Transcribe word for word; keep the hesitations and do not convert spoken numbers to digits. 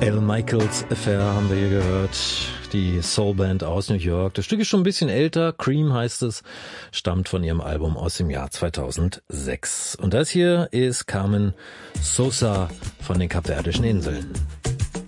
Al Michaels Affair haben wir hier gehört, die Soulband aus New York. Das Stück ist schon ein bisschen älter, Cream heißt es, stammt von ihrem Album aus dem Jahr zweitausendsechs. Und das hier ist Carmen Sosa von den Kapverdischen Inseln.